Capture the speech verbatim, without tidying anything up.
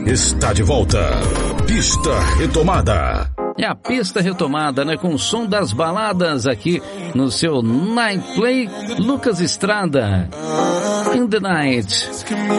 está de volta. Pista Retomada. É a pista retomada, né? Com o som das baladas aqui no seu Night Play. Lucas Estrada. In the Night.